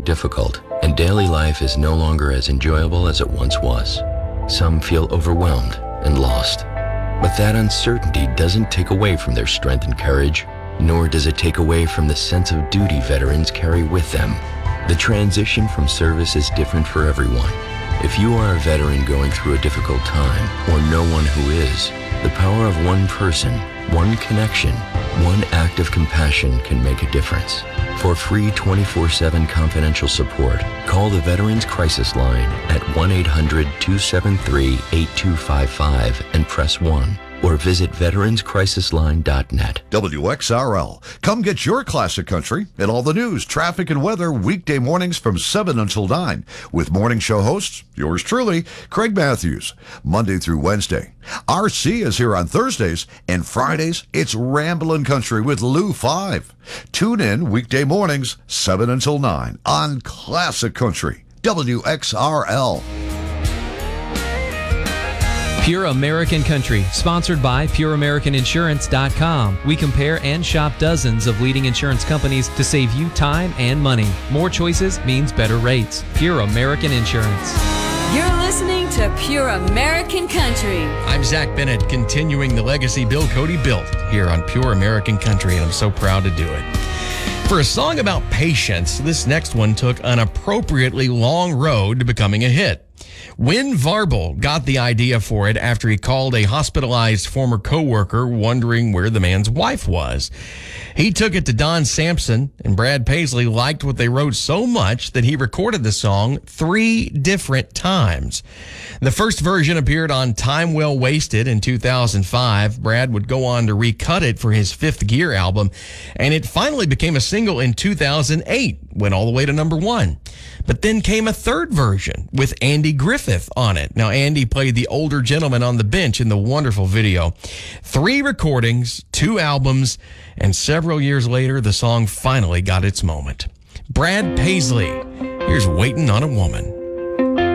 becoming difficult, and daily life is no longer as enjoyable as it once was. Some feel overwhelmed and lost. But that uncertainty doesn't take away from their strength and courage, nor does it take away from the sense of duty veterans carry with them. The transition from service is different for everyone. If you are a veteran going through a difficult time, or know one who is, the power of one person, one connection, one act of compassion can make a difference. For free 24/7 confidential support, call the Veterans Crisis Line at 1-800-273-8255 and press 1. Or visit veteranscrisisline.net. WXRL. Come get your classic country and all the news, traffic, and weather weekday mornings from 7 until 9 with morning show hosts, yours truly, Craig Matthews, Monday through Wednesday. RC is here on Thursdays, and Fridays, it's Ramblin' Country with Lou 5. Tune in weekday mornings, 7 until 9 on Classic Country, WXRL. Pure American Country, sponsored by PureAmericanInsurance.com. We compare and shop dozens of leading insurance companies to save you time and money. More choices means better rates. Pure American Insurance. You're listening to Pure American Country. I'm Zach Bennett, continuing the legacy Bill Cody built here on Pure American Country, and I'm so proud to do it. For a song about patience, this next one took an appropriately long road to becoming a hit. Win Varble got the idea for it after he called a hospitalized former co-worker wondering where the man's wife was. He took it to Don Sampson, and Brad Paisley liked what they wrote so much that he recorded the song 3 different times. The first version appeared on Time Well Wasted in 2005. Brad would go on to recut it for his Fifth Gear album, and it finally became a single in 2008, went all the way to number 1. But then came a third version with Andy Griffith on it. Now, Andy played the older gentleman on the bench in the wonderful video. 3 recordings, 2 albums, and several years later, the song finally got its moment. Brad Paisley, here's Waiting on a Woman.